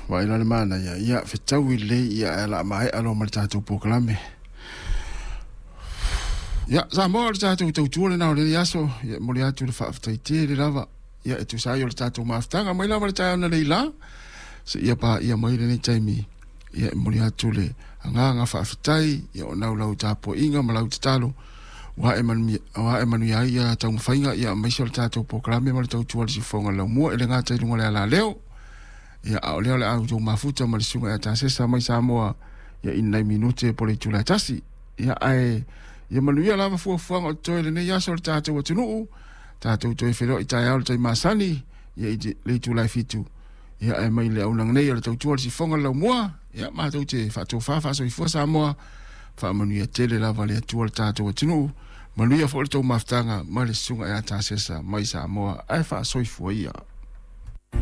Wa ila le mana ia fetau I le ia la mai alo mal tatu poklame. Ia sa mo le tatu tau le na le yaso ia mo le atu le fa ftaiti le lava. Ia tu sa yo le tatu maftanga mai lava le tau na le ila. Se ia pa ia mai le taimi. Ia mo le atu le nga fa ftai ia ona lau tapo inga malau talo. Wa emanu ia tau fainga ia mai so le tatu poklame mal tau tual si fonga la mo ele nga tai lunga le ala leo. Ia au leo le au tau mafuta ma le sunga ia tasesa mai Samoa ia inai minute po le tula tasi ia ai ia manuia lava fuafuanga o toi le nei aso le tātou atunuu tātou toi whero I tai au le tai masani ia I le tula fitu ia ai mai le au nang nei le tau tual si fonga lau mua ia mātou te whatou whawhaso I fua Samoa wha manuia tele lava le atua le tātou atunuu manuia fo le tau maftanga ma le sunga ia tasesa mai Samoa ai wha soi fua ia